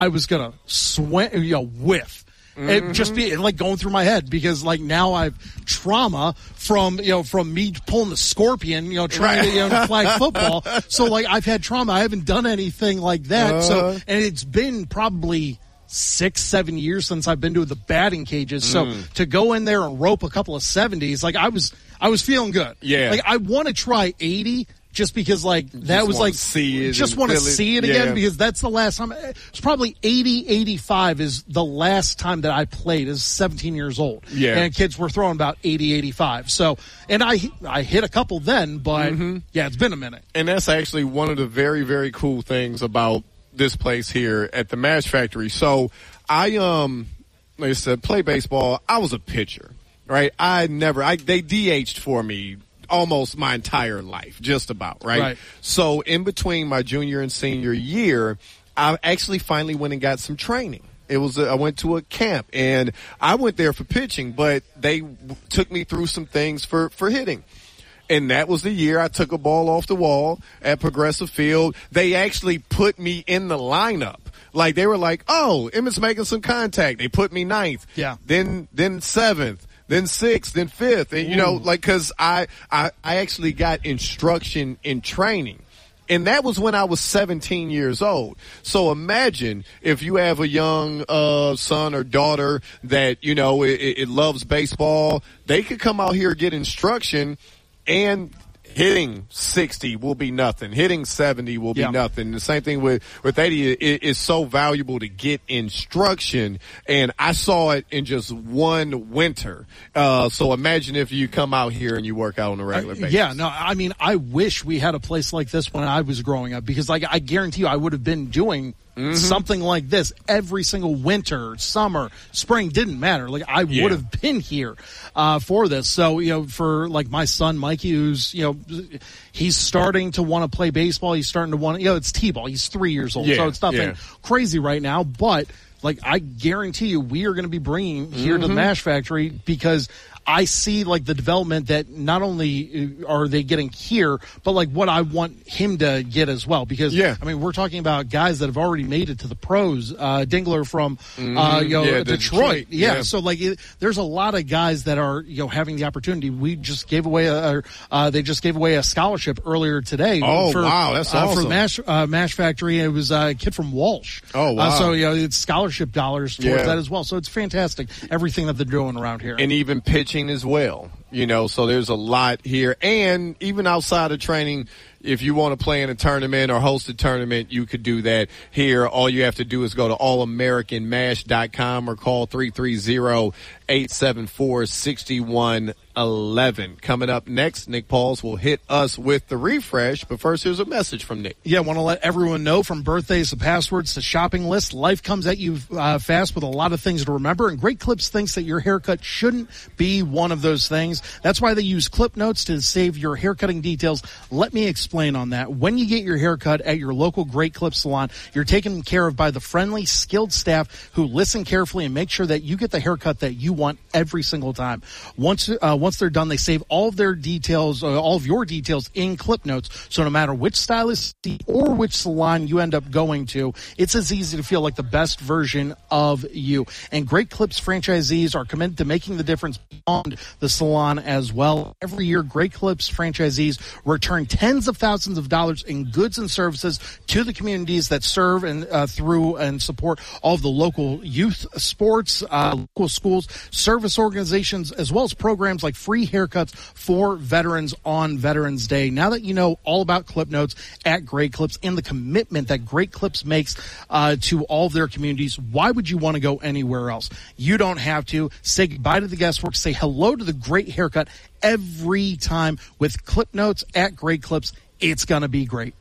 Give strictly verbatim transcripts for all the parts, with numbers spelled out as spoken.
I was going to swim, you know, whiff. Mm-hmm. It just be like going through my head because like now I've trauma from, you know, from me pulling the scorpion, you know, trying right. to, you know, flag football. So like I've had trauma. I haven't done anything like that. Uh, so, and it's been probably six, seven years since I've been to the batting cages. So mm. to go in there and rope a couple of seventies, like I was, I was feeling good. Yeah. Like I want to try eighty. Just because, like, that just was like, see it just want to see it again yeah. because that's the last time. It's probably eighty, eighty-five is the last time that I played as seventeen years old. Yeah. And kids were throwing about eighty, eighty-five. So, and I, I hit a couple then, but mm-hmm. yeah, it's been a minute. And that's actually one of the very, very cool things about this place here at the Mash Factory. So I, um, like I said, play baseball. I was a pitcher, right? I never, I, they D H'd for me almost my entire life, just about, right? Right. So in between my junior and senior year, I actually finally went and got some training. It was a, I went to a camp, and I went there for pitching, but they w- took me through some things for, for hitting. And that was the year I took a ball off the wall at Progressive Field. They actually put me in the lineup. Like, they were like, oh, Emmett's making some contact. They put me ninth. Yeah. Then, then seventh. Then sixth, then fifth, and you know, like, cause I, I, I actually got instruction in training. And that was when I was seventeen years old. So imagine if you have a young, uh, son or daughter that, you know, it, it loves baseball. They could come out here, get instruction, and hitting sixty will be nothing. Hitting seventy will be yeah. nothing. The same thing with, with eighty. It is so valuable to get instruction. And I saw it in just one winter. Uh, so imagine if you come out here and you work out on a regular basis. Uh, yeah, no, I mean, I wish we had a place like this when I was growing up because like I guarantee you I would have been doing Mm-hmm. something like this every single winter, summer, spring, didn't matter. Like I yeah. would have been here uh, for this. So, you know, for like my son, Mikey, who's, you know, he's starting to want to play baseball. He's starting to want to, you know, it's T-ball. He's three years old. Yeah. So it's nothing yeah. crazy right now. But like I guarantee you we are going to be bringing here mm-hmm. to the Mash Factory because I see like the development that not only are they getting here, but like what I want him to get as well. Because yeah. I mean, we're talking about guys that have already made it to the pros. Uh, Dingler from mm-hmm. uh, you know yeah, Detroit. Detroit. Yeah. yeah. So like, it, there's a lot of guys that are you know having the opportunity. We just gave away a uh, they just gave away a scholarship earlier today. Oh for, wow, that's uh, awesome. For Mash uh, Mash Factory. It was a kid from Walsh. Oh wow. Uh, so you know it's scholarship dollars towards yeah. that as well. So it's fantastic everything that they're doing around here. And even pitching as well. You know, so there's a lot here. And even outside of training, if you want to play in a tournament or host a tournament, you could do that here. All you have to do is go to all american mash dot com or call three three zero, eight seven four, six one one one. Coming up next, Nick Pauls will hit us with the refresh. But first, here's a message from Nick. Yeah, I want to let everyone know from birthdays to passwords to shopping lists, life comes at you uh, fast with a lot of things to remember. And Great Clips thinks that your haircut shouldn't be one of those things. That's why they use Clip Notes to save your haircutting details. Let me explain on that. When you get your haircut at your local Great Clips salon, you're taken care of by the friendly, skilled staff who listen carefully and make sure that you get the haircut that you want every single time. Once uh, once they're done, they save all of their details, uh, all of your details in Clip Notes. So no matter which stylist or which salon you end up going to, it's as easy to feel like the best version of you. And Great Clips franchisees are committed to making the difference beyond the salon as well. Every year, Great Clips franchisees return tens of thousands of dollars in goods and services to the communities that serve and uh, through and support all of the local youth sports, uh, local schools, service organizations, as well as programs like free haircuts for veterans on Veterans Day. Now that you know all about Clip Notes at Great Clips and the commitment that Great Clips makes uh, to all of their communities, why would you want to go anywhere else? You don't have to. Say goodbye to the guesswork. Say hello to the great haircut every time with Clip Notes at Great Clips. It's going to be great.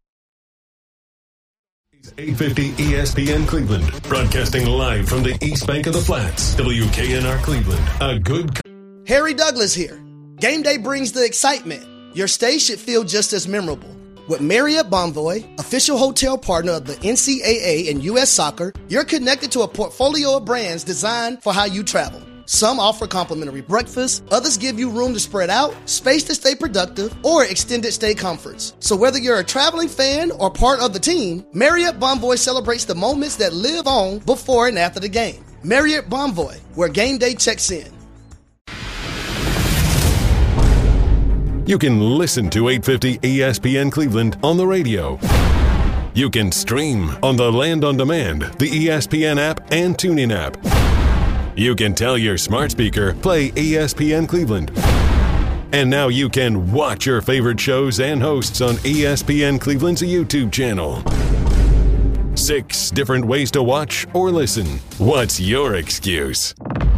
eight fifty E S P N Cleveland, broadcasting live from the East Bank of the Flats. W K N R Cleveland, a good... Harry Douglas here. Game day brings the excitement. Your stay should feel just as memorable. With Marriott Bonvoy, official hotel partner of the N C double A and U S Soccer, you're connected to a portfolio of brands designed for how you travel. Some offer complimentary breakfast, others give you room to spread out, space to stay productive, or extended stay comforts. So whether you're a traveling fan or part of the team, Marriott Bonvoy celebrates the moments that live on before and after the game. Marriott Bonvoy, where game day checks in. You can listen to eight fifty E S P N Cleveland on the radio. You can stream on the Land on Demand, the E S P N app, and TuneIn app. You can tell your smart speaker, play E S P N Cleveland. And now you can watch your favorite shows and hosts on E S P N Cleveland's YouTube channel. Six different ways to watch or listen. What's your excuse?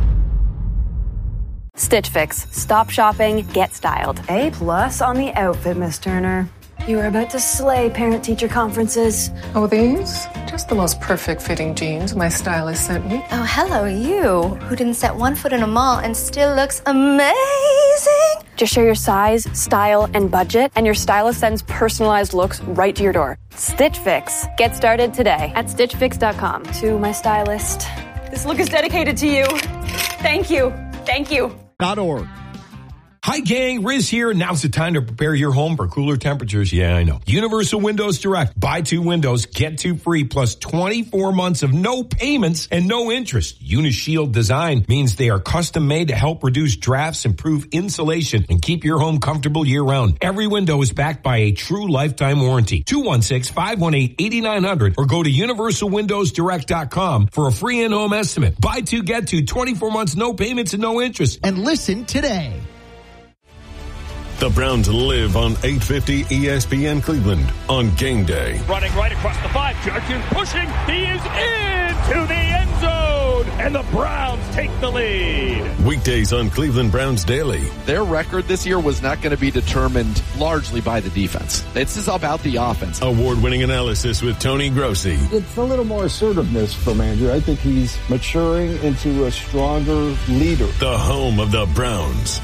Stitch Fix. Stop shopping, get styled. A plus on the outfit, Miss Turner. You are about to slay parent-teacher conferences. Oh, these? Just the most perfect fitting jeans my stylist sent me. Oh, hello, you, who didn't set one foot in a mall and still looks amazing. Just share your size, style, and budget, and your stylist sends personalized looks right to your door. Stitch Fix. Get started today at stitch fix dot com. To my stylist, this look is dedicated to you. Thank you. Thank you. .org. Hi gang, Riz here. Now's the time to prepare your home for cooler temperatures. Yeah, I know. Universal Windows Direct. Buy two windows, get two free, plus twenty-four months of no payments and no interest. Unishield design means they are custom made to help reduce drafts, improve insulation, and keep your home comfortable year round. Every window is backed by a true lifetime warranty. two one six, five one eight, eight nine zero zero or go to universal windows direct dot com for a free in-home estimate. Buy two, get two, twenty-four months, no payments and no interest. And listen today. The Browns live on eight fifty E S P N Cleveland on game day. Running right across the five. Judkins pushing. He is into the end zone. And the Browns take the lead. Weekdays on Cleveland Browns Daily. Their record this year was not going to be determined largely by the defense. This is about the offense. Award-winning analysis with Tony Grossi. It's a little more assertiveness from Andrew. I think he's maturing into a stronger leader. The home of the Browns.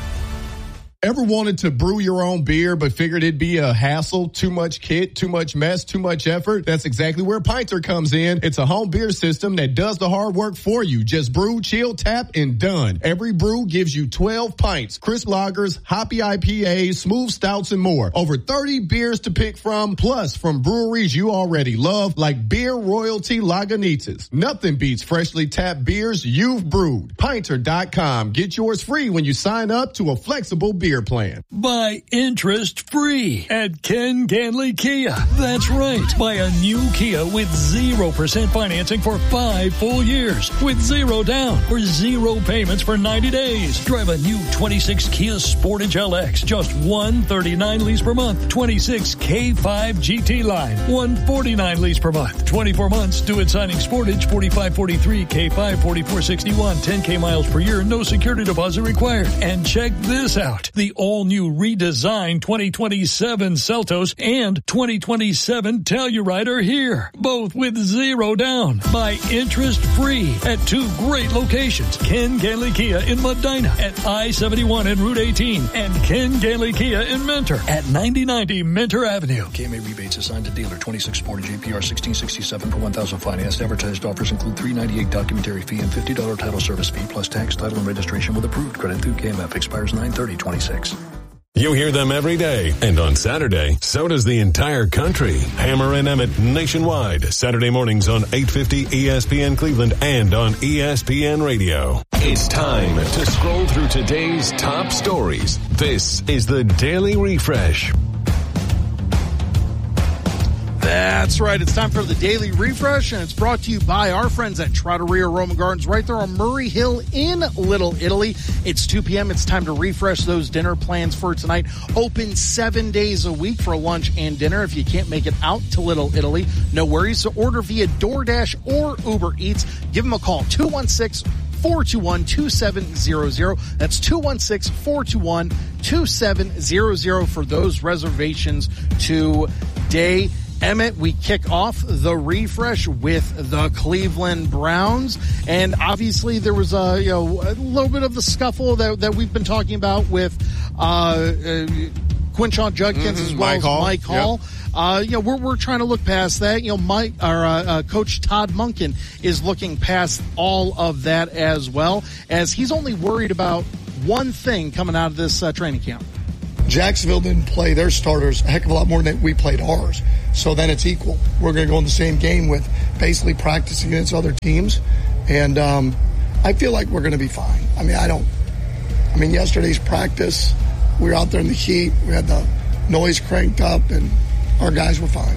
Ever wanted to brew your own beer but figured it'd be a hassle, too much kit, too much mess, too much effort? That's exactly where Pinter comes in. It's a home beer system that does the hard work for you. Just brew, chill, tap, and done. Every brew gives you twelve pints, crisp lagers, hoppy I P As, smooth stouts, and more. Over thirty beers to pick from, plus from breweries you already love, like Beer Royalty Lagunitas. Nothing beats freshly tapped beers you've brewed. Pinter dot com. Get yours free when you sign up to a flexible beer plan. Buy interest free at Ken Ganley Kia. That's right. Buy a new Kia with zero percent financing for five full years with zero down or zero payments for ninety days. Drive a new twenty-six Kia Sportage L X, just one thirty-nine lease per month. twenty-six K five G T Line, one forty-nine lease per month. twenty-four months due at signing. Sportage forty-five forty-three, K five forty-four sixty-one, ten K miles per year, no security deposit required. And check this out. The all-new redesigned twenty twenty-seven Seltos and twenty twenty-seven Telluride are here, both with zero down. Buy interest-free at two great locations. Ken Ganley Kia in Medina at I seventy-one and Route eighteen, and Ken Ganley Kia in Mentor at ninety ninety Mentor Avenue. K M A rebates assigned to dealer. twenty-six Sportage A P R sixteen sixty-seven per one thousand financed. Advertised offers include three ninety-eight documentary fee and fifty dollars title service fee plus tax, title, and registration with approved credit through K M F. Expires nine thirty twenty-six. You hear them every day, and on Saturday, so does the entire country. Hammer and Emmett nationwide, Saturday mornings on eight fifty E S P N Cleveland and on E S P N Radio. It's time to scroll through today's top stories. This is the Daily Refresh. That's right. It's time for the Daily Refresh, and it's brought to you by our friends at Trattoria Roman Gardens right there on Murray Hill in Little Italy. It's two p.m. It's time to refresh those dinner plans for tonight. Open seven days a week for lunch and dinner. If you can't make it out to Little Italy, no worries. So order via DoorDash or Uber Eats. Give them a call, two one six, four two one, two seven zero zero. That's two one six, four two one, two seven zero zero for those reservations today. Emmett, we kick off the refresh with the Cleveland Browns, and obviously there was a you know a little bit of the scuffle that that we've been talking about with uh, uh Quinshon Judkins mm-hmm. as well Mike as Hall. Mike Hall. Yep. Uh, you know, we're we're trying to look past that. You know, Mike, our uh, uh, coach Todd Monken is looking past all of that as well, as he's only worried about one thing coming out of this uh, training camp. Jacksonville didn't play their starters a heck of a lot more than we played ours. So then it's equal. We're going to go in the same game with basically practicing against other teams. And um, I feel like we're going to be fine. I mean, I don't – I mean, yesterday's practice, we were out there in the heat. We had the noise cranked up, and our guys were fine.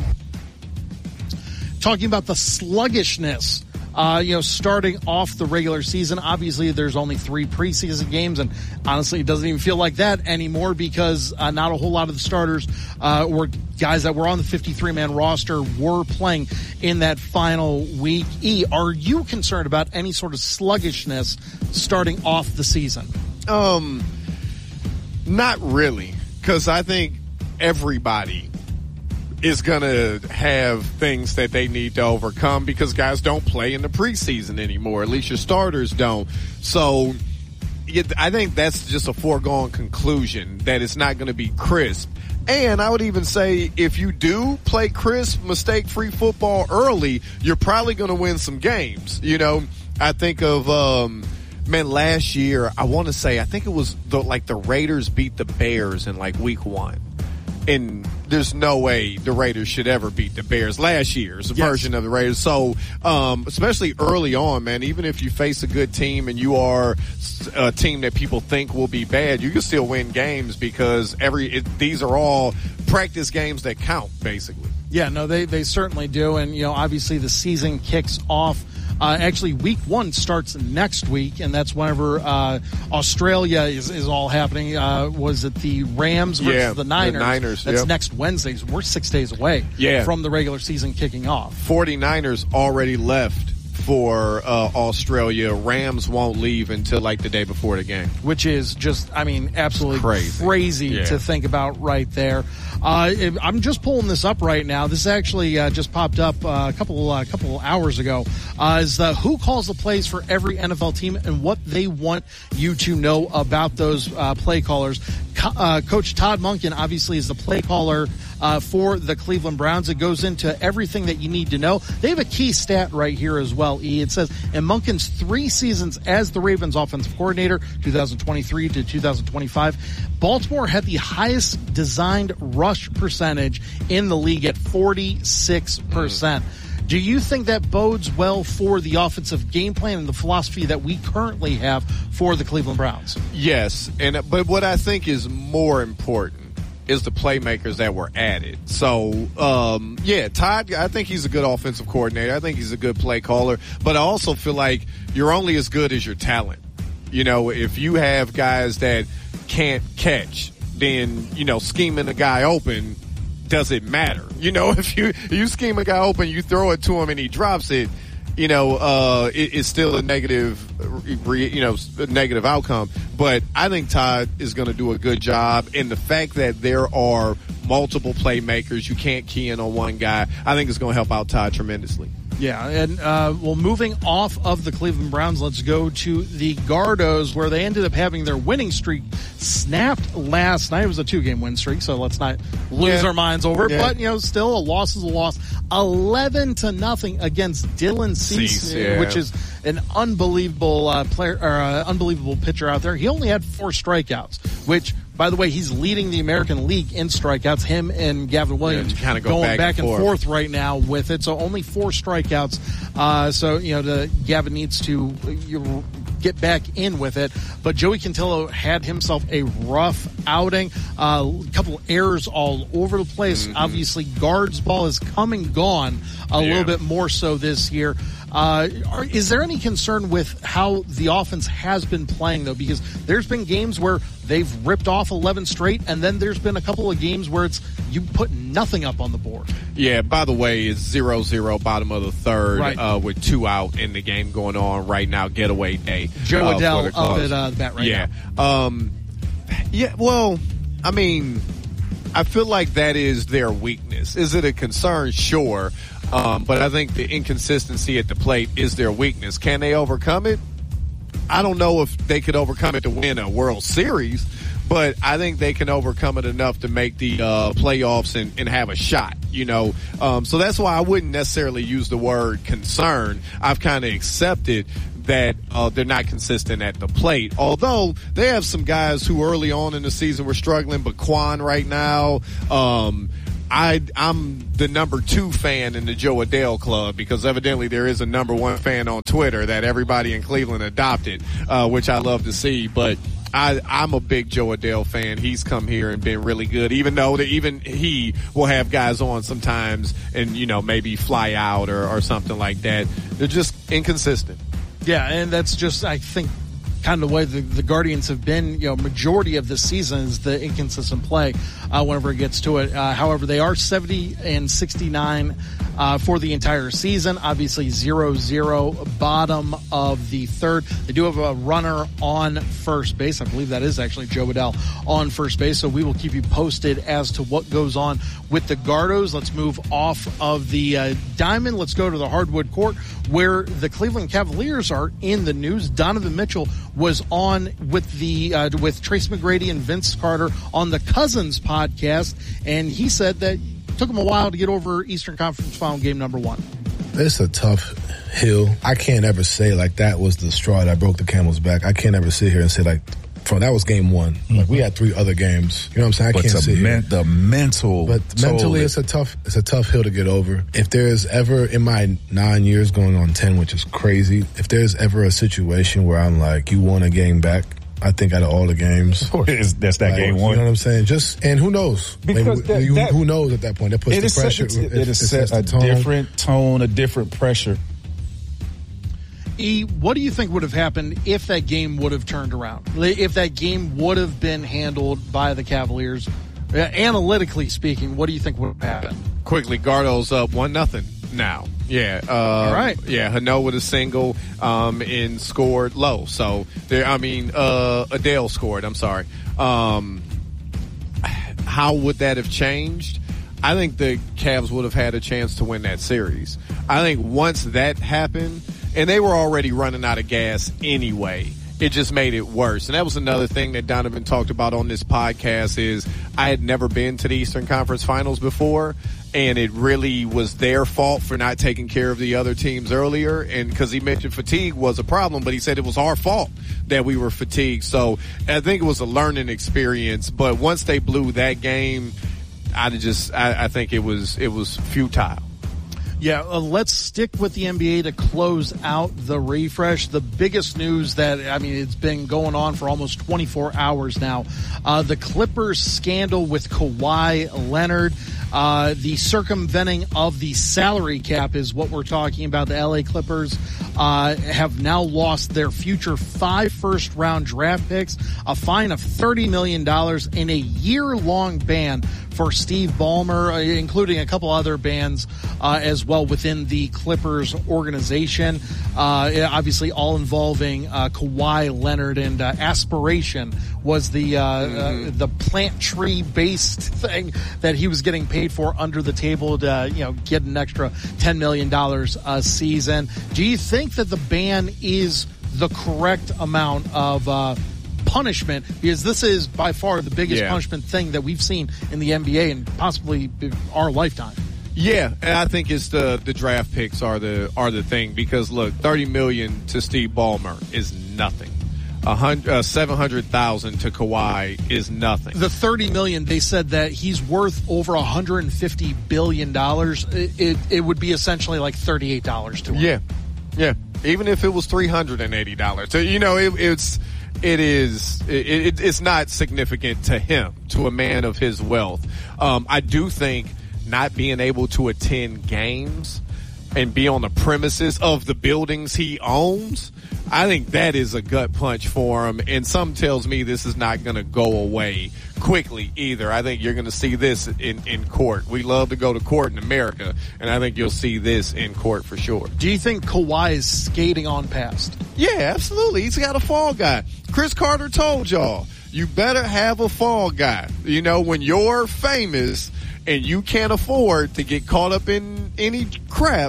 Talking about the sluggishness Uh, you know, starting off the regular season. Obviously, there's only three preseason games, and honestly, it doesn't even feel like that anymore because uh, not a whole lot of the starters uh, or guys that were on the fifty-three man roster were playing in that final week. E, are you concerned about any sort of sluggishness starting off the season? Um, not really, because I think everybody is going to have things that they need to overcome because guys don't play in the preseason anymore. At least your starters don't. So I think that's just a foregone conclusion that it's not going to be crisp. And I would even say if you do play crisp, mistake-free football early, you're probably going to win some games. You know, I think of, um, man, last year, I want to say, I think it was the, like the Raiders beat the Bears in like week one. And there's no way the Raiders should ever beat the Bears. Last year's yes. version of the Raiders. So, um, especially early on, man, even if you face a good team and you are a team that people think will be bad, you can still win games because every it, these are all practice games that count, basically. Yeah, no, they, they certainly do. And, you know, obviously the season kicks off. Uh, actually, week one starts next week, and that's whenever uh, Australia is, is all happening. Uh, was it the Rams versus yeah, the Niners? The Niners, That's yep. next Wednesday. We're six days away yeah. from the regular season kicking off. forty-niners already left for uh, Australia. Rams won't leave until like the day before the game. Which is just, I mean, absolutely crazy, crazy yeah. to think about right there. Uh, I'm just pulling this up right now. This actually uh, just popped up uh, a couple uh, couple hours ago. Uh, is the who calls the plays for every N F L team and what they want you to know about those uh, play callers. Co- uh, Coach Todd Monken obviously is the play caller uh, for the Cleveland Browns. It goes into everything that you need to know. They have a key stat right here as well, E. It says, in Monken's three seasons as the Ravens offensive coordinator, twenty twenty-three to twenty twenty-five, Baltimore had the highest designed rush percentage in the league at forty-six percent. Mm. Do you think that bodes well for the offensive game plan and the philosophy that we currently have for the Cleveland Browns? Yes, and but what I think is more important is the playmakers that were added. So, um, yeah, Todd, I think he's a good offensive coordinator. I think he's a good play caller. But I also feel like you're only as good as your talent. You know, if you have guys that can't catch, then, you know, scheming a guy open doesn't matter. You know, if you you scheme a guy open, you throw it to him and he drops it, you know, uh, it, it's still a negative, you know, a negative outcome. But I think Todd is going to do a good job. And the fact that there are multiple playmakers, you can't key in on one guy, I think is going to help out Todd tremendously. Yeah, and uh, well, moving off of the Cleveland Browns, let's go to the Gardos, where they ended up having their winning streak snapped last night. It was a two-game win streak, so let's not lose yeah. our minds over it. Yeah. But, you know, still a loss is a loss. eleven to nothing against Dylan Cease, yeah. which is an unbelievable uh, player, or uh, unbelievable pitcher out there. He only had four strikeouts, which, by the way, he's leading the American League in strikeouts. Him and Gavin Williams yeah, kind of go going back, back and, and forth. forth right now with it. So only four strikeouts. Uh, so, you know, the, Gavin needs to you, get back in with it. But Joey Cantillo had himself a rough outing. Uh, a couple errors all over the place. Mm-hmm. Obviously, Guard's ball has come and gone a yeah. little bit more so this year. Uh, are, is there any concern with how the offense has been playing, though? Because there's been games where they've ripped off eleven straight, and then there's been a couple of games where it's you put nothing up on the board. Yeah, by the way, it's zero zero bottom of the third right. uh, with two out in the game going on right now, getaway day. Joe uh, Adell up at uh, the bat right yeah. now. Um, yeah, well, I mean, I feel like that is their weakness. Is it a concern? Sure. Um, but I think the inconsistency at the plate is their weakness. Can they overcome it? I don't know if they could overcome it to win a World Series, but I think they can overcome it enough to make the uh, playoffs and, and have a shot. you know. Um, so that's why I wouldn't necessarily use the word concern. I've kind of accepted that uh, they're not consistent at the plate. Although they have some guys who early on in the season were struggling, but Quan right now, um, I, I'm the number two fan in the Joe Adell club because evidently there is a number one fan on Twitter that everybody in Cleveland adopted, uh, which I love to see. But I, I'm a big Joe Adell fan. He's come here and been really good, even though that even he will have guys on sometimes and, you know, maybe fly out or, or something like that. They're just inconsistent. Yeah, and that's just, I think, kind of the way the, the Guardians have been, you know, majority of this season is the inconsistent play uh, whenever it gets to it. Uh, however, they are seventy and sixty-nine uh, for the entire season. Obviously, zero zero, bottom of the third. They do have a runner on first base. I believe that is actually Joe Adell on first base, so we will keep you posted as to what goes on with the Gardos. Let's move off of the uh, diamond. Let's go to the hardwood court where the Cleveland Cavaliers are in the news. Donovan Mitchell was on with the uh, with Trace McGrady and Vince Carter on the Cousins podcast, and he said that it took him a while to get over Eastern Conference Final game number one. It's a tough hill. I can't ever say like that was the straw that broke the camel's back. I can't ever sit here and say like, from that was game one. Mm-hmm. Like we had three other games. You know what I'm saying? I but can't sit men- here. The mental, but mentally, totally. it's a tough, it's a tough hill to get over. If there's ever in my nine years going on ten, which is crazy, if there's ever a situation where I'm like, you won a game back, I think out of all the games, of course, that's that like, game one. You know what I'm saying? Just and who knows? Because Maybe, that, you, that, who knows at that point? That puts the pressure. Set, it, it, it is set a tone. different tone, a different pressure. E, what do you think would have happened if that game would have turned around? If that game would have been handled by the Cavaliers, uh, analytically speaking, what do you think would have happened? Quickly, Gardo's up one nothing now. Yeah. Uh, All right. Yeah, Hano with a single um, and scored low. So there. I mean, uh, Adele scored. I'm sorry. Um, how would that have changed? I think the Cavs would have had a chance to win that series. I think once that happened, and they were already running out of gas anyway, it just made it worse. And that was another thing that Donovan talked about on this podcast is I had never been to the Eastern Conference Finals before, and it really was their fault for not taking care of the other teams earlier. And because he mentioned fatigue was a problem, but he said it was our fault that we were fatigued. So I think it was a learning experience. But once they blew that game, I just I, I think it was it was futile. Yeah, uh, let's stick with the N B A to close out the refresh. The biggest news that, I mean, it's been going on for almost twenty-four hours now. Uh, the Clippers scandal with Kawhi Leonard. Uh, the circumventing of the salary cap is what we're talking about. The L A Clippers uh, have now lost their future five first-round draft picks, a fine of thirty million dollars, and a year-long ban for Steve Ballmer, uh, including a couple other bans uh, as well within the Clippers organization. Uh, obviously, all involving uh, Kawhi Leonard, and uh, Aspiration was the uh, mm-hmm. uh, the plant tree based thing that he was getting paid for under the table to uh, you know get an extra ten million dollars a season. Do you think that the ban is the correct amount of uh, punishment, because this is by far the biggest yeah. punishment thing that we've seen in the N B A and possibly our lifetime? Yeah, and I think it's the the draft picks are the are the thing, because look, thirty million to Steve Ballmer is nothing. A hundred, uh, seven hundred thousand to Kawhi is nothing. The thirty million, they said that he's worth over one hundred fifty billion dollars. It, it it would be essentially like thirty-eight dollars to him. Yeah, yeah. Even if it was three hundred and eighty dollars, so you know, it, it's. It is. It, it, it's not significant to him, to a man of his wealth. Um, I do think not being able to attend games and be on the premises of the buildings he owns, I think that is a gut punch for him. And some tells me this is not going to go away quickly either. I think you're going to see this in, in court. We love to go to court in America, and I think you'll see this in court for sure. Do you think Kawhi is skating on past? Yeah, absolutely. He's got a fall guy. Chris Carter told y'all, you better have a fall guy. You know, when you're famous and you can't afford to get caught up in any crap,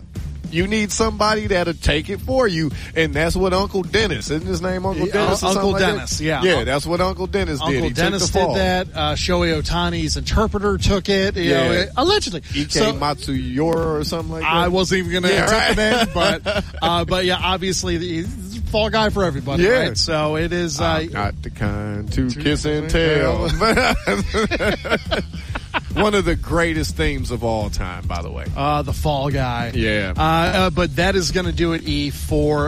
you need somebody that'll take it for you, and that's what Uncle Dennis, isn't his name Uncle Yeah, Dennis? or Uncle something like that? Dennis, yeah. Yeah, that's what Uncle Dennis Uncle did. He Dennis took the did fall. that. Uh, Shohei Ohtani's interpreter took it. You Yeah. know, it- allegedly. Ike So- Matsuyora or something like that. I wasn't even going to Yeah, attempt right. the name, but uh, but yeah, obviously the he's a fall guy for everybody, Yeah. right? So it is. Uh, I'm not the kind to kiss and tell. One of the greatest themes of all time, by the way. uh, the fall guy. Yeah. Uh, uh, but that is going to do it, E, for